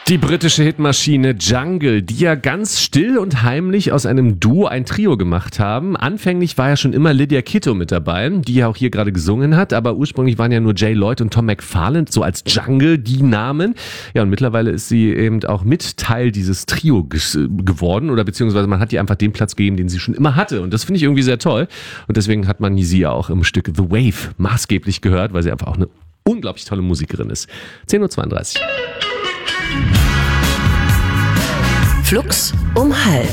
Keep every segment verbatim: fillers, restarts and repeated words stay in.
Die britische Hitmaschine Jungle, die ja ganz still und heimlich aus einem Duo ein Trio gemacht haben. Anfänglich war ja schon immer Lydia Kitto mit dabei, die ja auch hier gerade gesungen hat, aber ursprünglich waren ja nur Jay Lloyd und Tom McFarlane so als Jungle die Namen. Ja, und mittlerweile ist sie eben auch mit Teil dieses Trio ges- geworden oder beziehungsweise man hat ihr einfach den Platz gegeben, den sie schon immer hatte, und das finde ich irgendwie sehr toll, und deswegen hat man sie ja auch im Stück The Wave maßgeblich gehört, weil sie einfach auch eine unglaublich tolle Musikerin ist. zehn Uhr zweiunddreißig. Flux um halb.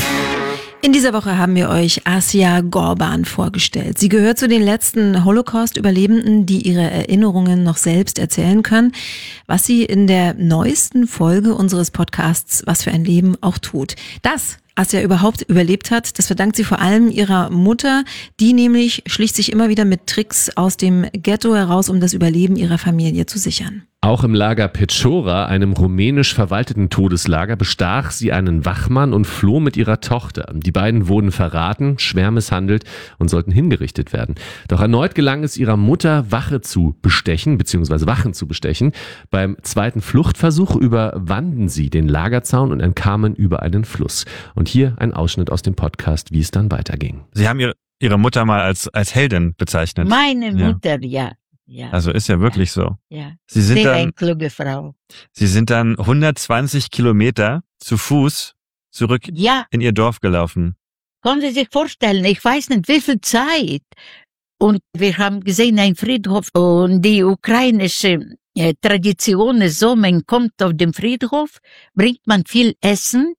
In dieser Woche haben wir euch Asia Gorban vorgestellt. Sie gehört zu den letzten Holocaust-Überlebenden, die ihre Erinnerungen noch selbst erzählen können, was sie in der neuesten Folge unseres Podcasts Was für ein Leben auch tut. Das Asia überhaupt überlebt hat, das verdankt sie vor allem ihrer Mutter, die nämlich schlicht sich immer wieder mit Tricks aus dem Ghetto heraus, um das Überleben ihrer Familie zu sichern. Auch im Lager Pechora, einem rumänisch verwalteten Todeslager, bestach sie einen Wachmann und floh mit ihrer Tochter. Die beiden wurden verraten, schwer misshandelt und sollten hingerichtet werden. Doch erneut gelang es ihrer Mutter, Wache zu bestechen, beziehungsweise Wachen zu bestechen. Beim zweiten Fluchtversuch überwanden sie den Lagerzaun und entkamen über einen Fluss. Und hier ein Ausschnitt aus dem Podcast, wie es dann weiterging. Sie haben ihre, ihre Mutter mal als, als Heldin bezeichnet. Meine Mutter, ja. ja. Ja. Also ist ja wirklich so. Ja. Sie sind Sehr dann, eine kluge Frau. Sie sind dann hundertzwanzig Kilometer zu Fuß zurück Ja. in ihr Dorf gelaufen. Können Sie sich vorstellen, ich weiß nicht, wie viel Zeit. Und wir haben gesehen, ein Friedhof, und die ukrainische äh, Tradition ist so, man kommt auf den Friedhof, bringt man viel Essen,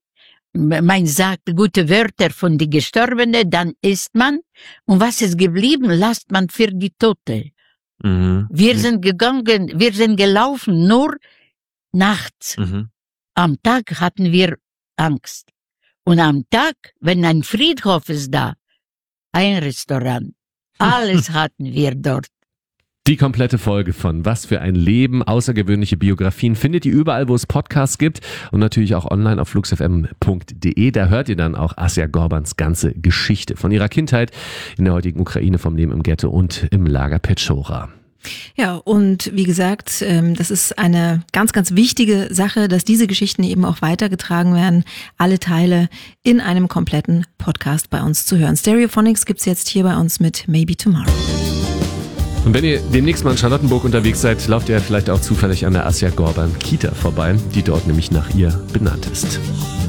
man sagt gute Wörter von den Gestorbenen, dann isst man, und was ist geblieben, lasst man für die Tote. Mhm. Wir sind gegangen, wir sind gelaufen, nur nachts. Mhm. Am Tag hatten wir Angst. Und am Tag, wenn ein Friedhof ist da, ein Restaurant, alles hatten wir dort. Die komplette Folge von Was für ein Leben, außergewöhnliche Biografien findet ihr überall, wo es Podcasts gibt, und natürlich auch online auf flux f m punkt d e. Da hört ihr dann auch Asia Gorbans ganze Geschichte von ihrer Kindheit in der heutigen Ukraine, vom Leben im Ghetto und im Lager Pechora. Ja, und wie gesagt, das ist eine ganz, ganz wichtige Sache, dass diese Geschichten eben auch weitergetragen werden. Alle Teile in einem kompletten Podcast bei uns zu hören. Stereophonics gibt's jetzt hier bei uns mit Maybe Tomorrow. Und wenn ihr demnächst mal in Charlottenburg unterwegs seid, lauft ihr vielleicht auch zufällig an der Asia Gorban Kita vorbei, die dort nämlich nach ihr benannt ist.